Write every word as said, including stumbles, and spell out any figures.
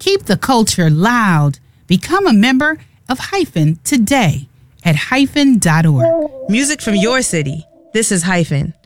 Keep the culture loud. Become a member of Hyphen today at hyphen dot org. Music from your city. This is Hyphen,